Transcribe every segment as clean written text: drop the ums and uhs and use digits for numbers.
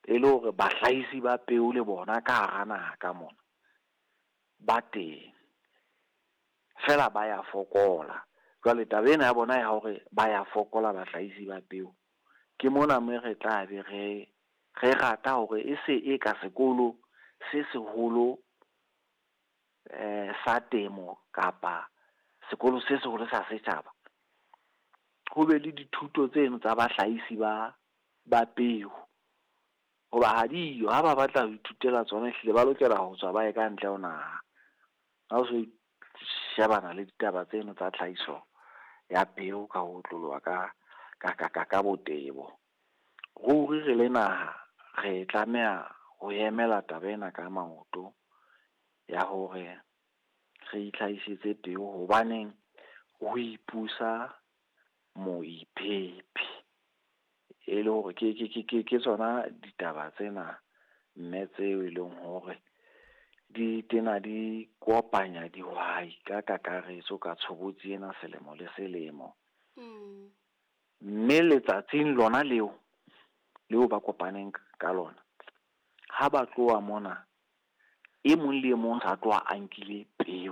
e le hore bahlahisi ba peo le bona ka hara naha ka mona ba teng fela ba ya fokola. Jwale taba ena ya bona ya hore ba ya fokola bahlahisi ba peo ke mona mme re tla be re rata hore e se e ka sekolo se seholo sa temo kapa sekolo se seholo sa setjhaba ho be le dithuto tseno tsa bahlahisi ba peo. Hoba ha diyo ha ba batla ho ithutela tsona hlile ba lokela ho tswa ba ye ka ntle ho naha ha o so shebana le ditaba tseno tsa tlhahiso ya peo ka ho tloloha ka botebo. Ruri re le naha re tlameha ho emela taba ena ka maoto ya hore re itlhahisetse peo hobaneng ho ipusa moiphephi e le hore ke tsona ditaba tsena mme tseo e leng hore di tena di kopanya dihwai ka kakaretso ka tshobotsi ena selemo le selemo. Mme letsatsing lona leo ba kopaneng ka lona ha ba tloa mona e mong le mong sa tloa a nkile peo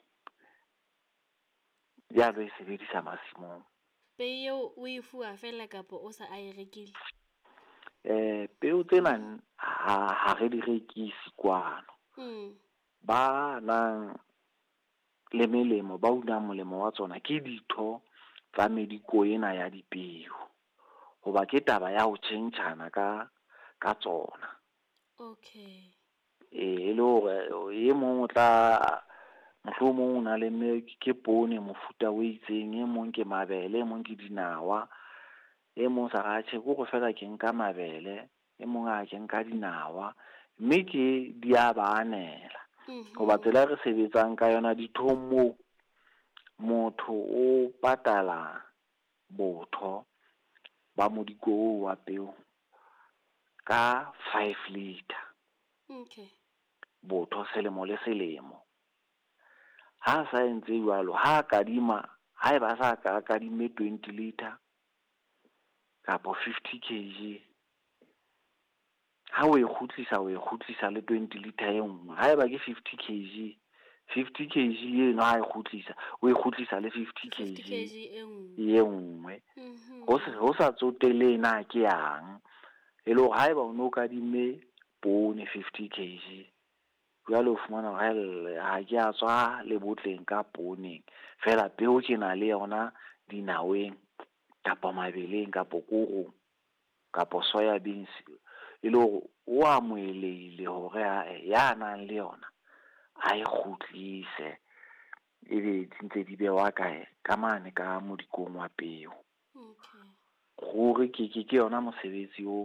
ya be sebedisa masimong. Peo o e fuwa fela kapa o sa a e rekile? Peo tsena ha re di rekisi kwano. Ba nang le melemo ba unang molemo wa tsona ke ditho tsa mediko ena ya dipeo hoba ke taba ya ho tjhentjhana ka tsona. Okay. E le hore e mong o tla mohlomong o na le ke poone mofuta o itseng, e mong ke mabele, e mong ke dinawa, e mong sa ratjhe go fela ke nka mabele, e mong a ke nka dinawa, mme ke di a banela. Hoba tsela re sebetsang ka yona dithong moo motho o patala botho ba modiko wa peo ka 5 liter. Okay. Botho selemo le selemo. Ha sa entse jwalo, ha kadima, ha eba sa ka kadime 20 liter kapo 50 kg, ha o e kgutlisa le 20 liter e nngwe. Ha eba ke 50 kg eno ha e kgutlisa, o e kgutlisa le 50 kg e nngwe. Ho sa tsotele na ke yang. E le hore ha eba o no kadime poone 50 kg, jwale o fumana hore ha ke a tswa le botleng ka pooneng. Fela peo ke na le yona dinaweng kapa mabeleng kapa korong kapa soya beans. E le hore o amohelehile hore ya nang le yona a e kgutlise e be ntse di bewa ka mane ka modikong wa peo. Ruri ke yona mosebetsi o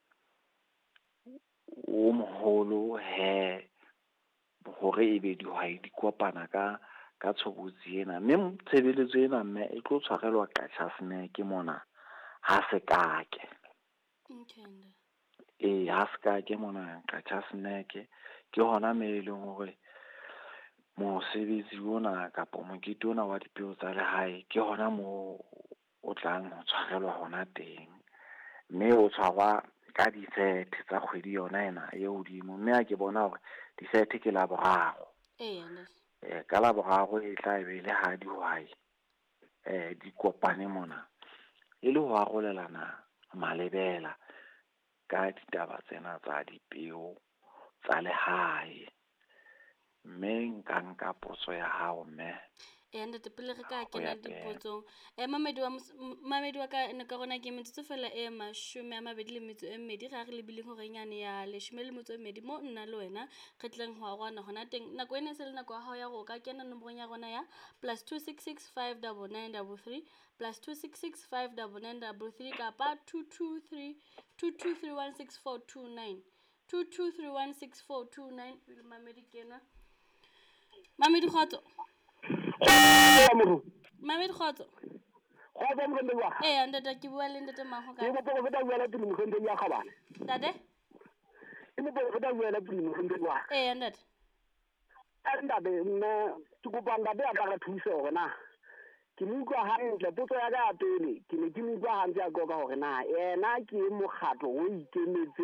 moholo hore ebe dihwai di kopana ka tshobotsi ena. Mme tshebeletso ena mme e tlo tshwarelwa Gqeberha mona ha se kake. Ha se kake mona Gqeberha ke hona me e leng hore mosebetsi ona kapa mokete ona wa dipeo tsa lehae ke hona moo o tlang ho tshwarelwa hona teng. Mme o tshwarwa ka di-30 tsa kgwedi yona ena e hodimo. Mme ha ke bona hore di-30 ke Laboraro. Ka Laboraro e tla be le ha dihwai di kopane mona e le ho arolelana malebela ka ditaba tsena tsa dipeo tsa lehae. Mme nka potso ya hao mme. Ntate pele re ka kena dipotsong, mamedi wa ka ne ka rona ke metsotso fela 22 ra re lebileng hore nyane ya 12 mo nna le wena re tleng ho arwana hona teng. Nako ene se le nako ya hao ya go ka kena nomorong ya rona ya +266 59933 +266 59933 kapa 223 16429 223 16429. Mamedi kena Mamedi khotso. Mamedi khotso. Ntate ke bua le ntate Maho ka. Ke go feta bua la pele mokgende ya khabana. Ntate? Ke mo go feta bua la pele mokgende wa. Ntate. Ntate nna ke kopa ntate a ka re thuse hore na ke mutwa hantle potso ya ka ya pele ke ne ke mutwa hantle ya goga hore na yena ke mokgatlo o ikemetse